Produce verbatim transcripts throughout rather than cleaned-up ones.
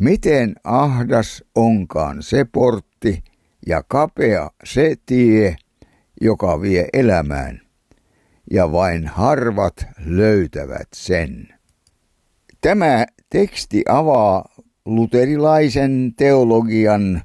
Miten ahdas onkaan se portti ja kapea se tie, joka vie elämään, ja vain harvat löytävät sen. Tämä teksti avaa luterilaisen teologian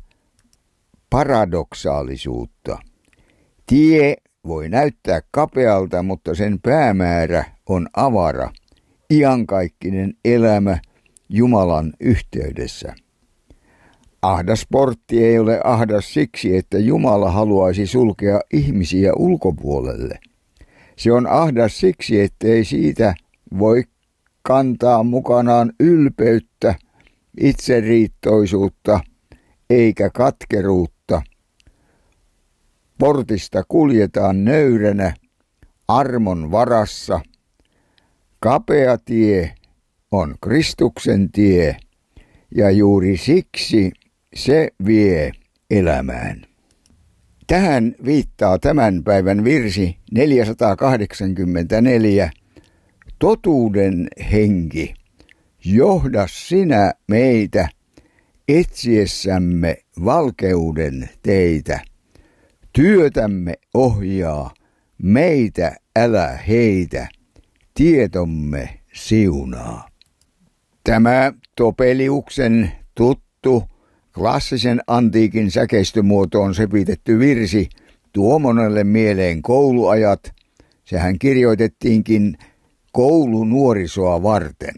paradoksaalisuutta. Tie voi näyttää kapealta, mutta sen päämäärä on avara, iankaikkinen elämä Jumalan yhteydessä. Ahdas portti ei ole ahdas siksi, että Jumala haluaisi sulkea ihmisiä ulkopuolelle. Se on ahdas siksi, ettei siitä voi kantaa mukanaan ylpeyttä, itseriittoisuutta eikä katkeruutta. Portista kuljetaan nöyränä, armon varassa. Kapea tie on Kristuksen tie, ja juuri siksi se vie elämään. Tähän viittaa tämän päivän virsi neljäsataakahdeksankymmentäneljä. Totuuden henki, johda sinä meitä etsiessämme valkeuden teitä. Työtämme ohjaa, meitä älä heitä, tietomme siunaa. Tämä Topeliuksen tuttu klassisen antiikin säkeistömuotoon sepitetty virsi tuo monelle mieleen kouluajat. Sehän kirjoitettiinkin koulunuorisoa varten.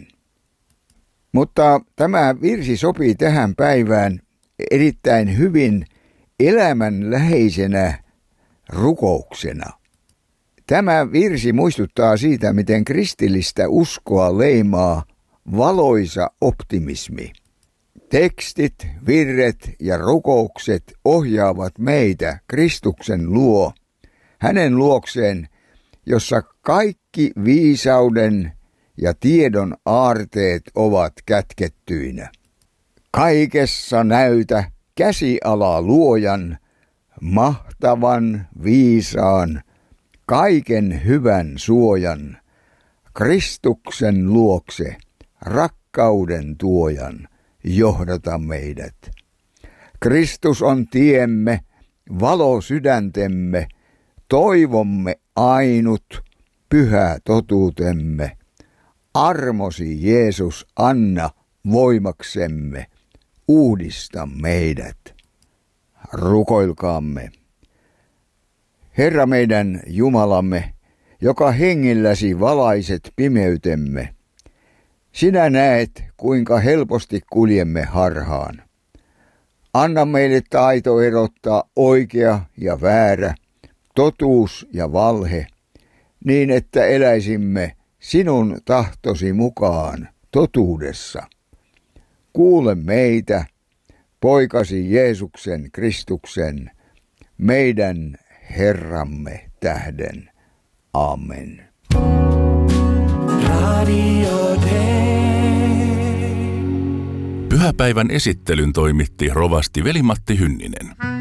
Mutta tämä virsi sopii tähän päivään erittäin hyvin elämänläheisenä rukouksena. Tämä virsi muistuttaa siitä, miten kristillistä uskoa leimaa valoisa optimismi. Tekstit, virret ja rukoukset ohjaavat meitä Kristuksen luo, hänen luokseen, jossa kaikki viisauden ja tiedon aarteet ovat kätkettyinä. Kaikessa näytä käsiala luojan, mahtavan, viisaan, kaiken hyvän suojan, Kristuksen luokse, rakkauden tuojan, johdata meidät. Kristus on tiemme, valo sydäntemme, toivomme ainut, pyhä totuutemme. Armosi Jeesus anna voimaksemme, uudista meidät. Rukoilkaamme. Herra meidän Jumalamme, joka hengilläsi valaiset pimeytemme, sinä näet, kuinka helposti kuljemme harhaan. Anna meille taito erottaa oikea ja väärä, totuus ja valhe, niin että eläisimme sinun tahtosi mukaan totuudessa. Kuule meitä, poikasi Jeesuksen Kristuksen, meidän Herramme tähden. Amen. Pyhäpäivän esittelyn toimitti rovasti Veli-Matti Hynninen.